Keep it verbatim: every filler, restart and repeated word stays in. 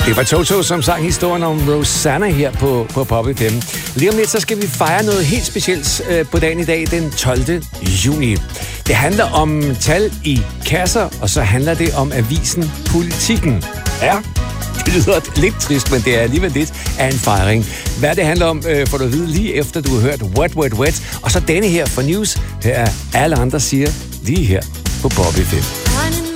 Det var Toto, som sang historien om Rosanna her på, på Pop F M. Lige om lidt, så skal vi fejre noget helt specielt øh, på dagen i dag, den tolvte juni. Det handler om tal i kasser, og så handler det om avisen Politikken. Ja, det lyder lidt trist, men det er alligevel lidt af en fejring. Hvad det handler om, øh, får du at vide lige efter, du har hørt Wet, Wet, Wet. Og så denne her for News. Her er alle andre siger lige her på Pop F M.